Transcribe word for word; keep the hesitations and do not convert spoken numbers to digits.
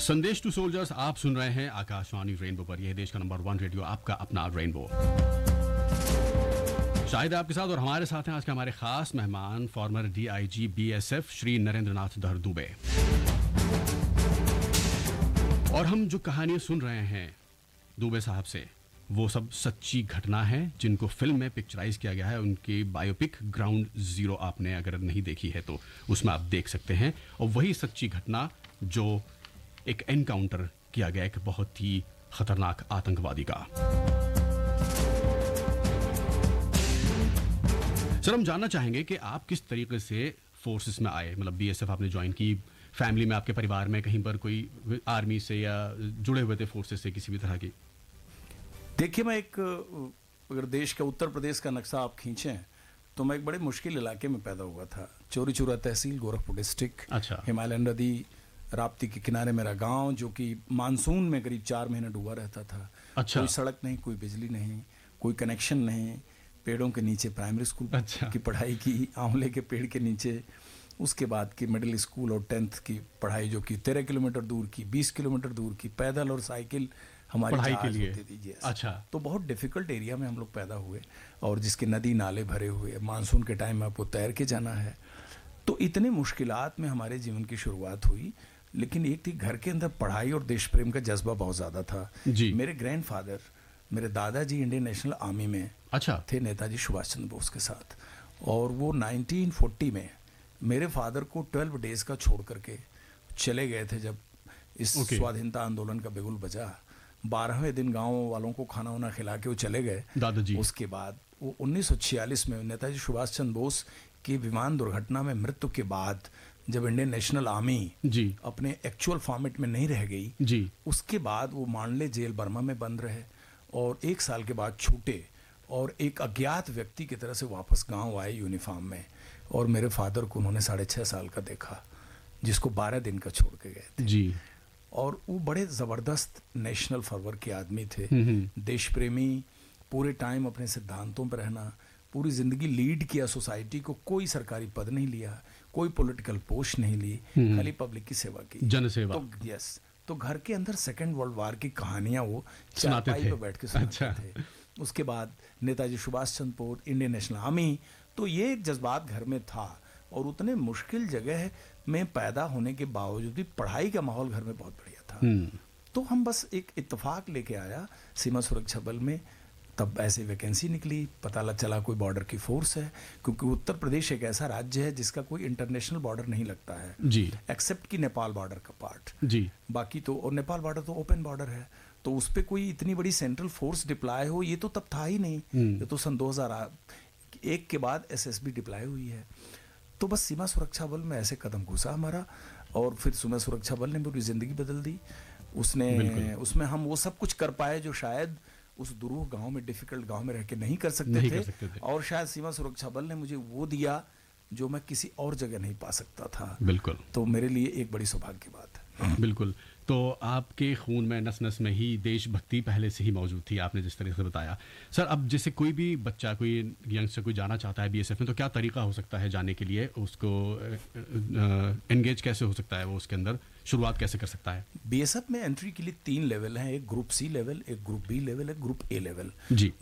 संदेश to soldiers आप सुन रहे हैं आकाशवाणी रेनबो पर। यह देश का नंबर वन रेडियो, आपका अपना रेनबो। शाहिद आपके साथ और हमारे साथ हैं आज के हमारे खास मेहमान farmer DIG BSF Shri Narendra नाथ दहर दुबे। और हम जो कहानियां सुन रहे हैं दुबे साहब से, वो सब सच्ची घटना है जिनको फिल्म में पिक्चराइज किया गया है। उनकी बायोपिक ग्राउंड जीरो आपने अगर नहीं देखी है तो उसमें आप देख सकते हैं। और वही सच्ची घटना जो एक एनकाउंटर किया गया एक बहुत ही खतरनाक आतंकवादी का। सर, हम जानना चाहेंगे कि आप किस तरीके से फोर्सेस में आए, मतलब बीएसएफ आपने ज्वाइन की, फैमिली में आपके परिवार में कहीं पर कोई आर्मी से या जुड़े हुए थे फोर्सेस से किसी भी तरह की? देखिए, मैं एक अगर देश का उत्तर प्रदेश का नक्शा आप खींचें तो मैं एक बड़े मुश्किल इलाके में पैदा हुआ था। चौरी चौरा तहसील, गोरखपुर डिस्ट्रिक्ट। अच्छा। हिमालयन नदी राप्ती के किनारे मेरा गांव, जो कि मानसून में करीब चार महीने डूबा रहता था। अच्छा। कोई सड़क नहीं, कोई बिजली नहीं, कोई कनेक्शन नहीं। पेड़ों के नीचे प्राइमरी स्कूल अच्छा। की पढ़ाई की, आंवले के पेड़ के नीचे। उसके बाद की मिडिल स्कूल और टेंथ की पढ़ाई जो कि तेरह किलोमीटर दूर की, बीस किलोमीटर दूर की, पैदल और साइकिल हमारी पढ़ाई के लिए होती थी। अच्छा। तो बहुत डिफिकल्ट एरिया में हम लोग पैदा हुए, और जिसके नदी नाले भरे हुए, मानसून के टाइम में आपको तैर के जाना है। तो इतने मुश्किलात में हमारे जीवन की शुरुआत हुई। लेकिन एक थी, घर के अंदर पढ़ाई और देश प्रेम का जज्बा बहुत ज़्यादा था जी। मेरे ग्रैंडफादर, मेरे दादाजी इंडियन नेशनल आर्मी में अच्छा थे, नेताजी सुभाष चंद्र बोस के साथ। और वो नाइनटीन फोर्टी में मेरे फादर को ट्वेल्व डेज का छोड़ करके चले गए थे। जब इस okay. स्वाधीनता आंदोलन का बिगुल बजा, बारहवें दिन गांव वालों को खाना वाना खिला के वो चले गए दादाजी। उसके बाद वो उन्नीस सौ छियालीस में नेताजी सुभाष चंद्र बोस की विमान दुर्घटना में मृत्यु के बाद, जब इंडियन नेशनल आर्मी जी अपने एक्चुअल फॉर्मेट में नहीं रह गई जी, उसके बाद वो मांडले जेल बर्मा में बंद रहे और एक साल के बाद छूटे और एक अज्ञात व्यक्ति की तरह से वापस गांव आए यूनिफॉर्म में। और मेरे फादर को उन्होंने साढ़े छः साल का देखा, जिसको बारह दिन का छोड़ के गए थे जी। और वो बड़े ज़बरदस्त नेशनल फॉरवर के आदमी थे, हम्म। देश प्रेमी, पूरे टाइम अपने सिद्धांतों पर रहना, पूरी ज़िंदगी लीड किया सोसाइटी को, कोई सरकारी पद नहीं लिया, कोई पॉलिटिकल पोस्ट नहीं ली, खाली पब्लिक की सेवा की, जनसेवा। तो यस, तो घर के अंदर सेकेंड वर्ल्ड वार की कहानियाँ वो सुनाते चारपाई थे। पे बैठ के सुनाते अच्छा। थे। उसके बाद Netaji Subhash Chandra Bose, Indian national army, तो ये एक जज्बात घर में था। और उतने मुश्किल जगह में पैदा होने के बावजूद भी पढ़ाई का माहौल घर में बहुत बढ़िया था। तो हम बस एक इत्तेफाक लेके आया सीमा सुरक्षा बल में। तब ऐसे वैकेंसी निकली, पता लग चला कोई बॉर्डर की फोर्स है, क्योंकि उत्तर प्रदेश एक ऐसा राज्य है जिसका कोई इंटरनेशनल बॉर्डर नहीं लगता है जी, एक्सेप्ट कि नेपाल बॉर्डर का पार्ट जी। बाकी तो, और नेपाल बॉर्डर तो ओपन बॉर्डर है, तो उस पर कोई इतनी बड़ी सेंट्रल फोर्स डिप्लॉय हो, ये तो तब था ही नहीं। ये तो सन दो हज़ार एक के बाद एसएसबी डिप्लॉय हुई है। तो बस सीमा सुरक्षा बल में ऐसे कदम घुसा हमारा, और फिर सीमा सुरक्षा बल ने पूरी ज़िंदगी बदल दी। उसने उसमें हम वो सब कुछ कर पाए जो शायद उस दुरूह गांव में, डिफिकल्ट गांव में रह के नहीं कर सकते, नहीं थे, कर सकते थे। और शायद सीमा सुरक्षा बल ने मुझे वो दिया जो मैं किसी और जगह नहीं पा सकता था। बिल्कुल। तो मेरे लिए एक बड़ी सौभाग्य की बात है। बिल्कुल। तो आपके खून में, नस नस में ही देशभक्ति पहले से ही मौजूद थी, आपने जिस तरह से बताया। सर, अब जैसे कोई भी बच्चा, कोई यंगस्टर कोई जाना चाहता है बीएसएफ में, तो क्या तरीका हो सकता है जाने के लिए? उसको एंगेज कैसे हो सकता है, वो उसके अंदर शुरुआत कैसे कर सकता है? बीएसएफ में एंट्री के लिए तीन लेवल हैं, एक ग्रुप सी लेवल, एक ग्रुप बी लेवल, एक ग्रुप ए लेवल। जी।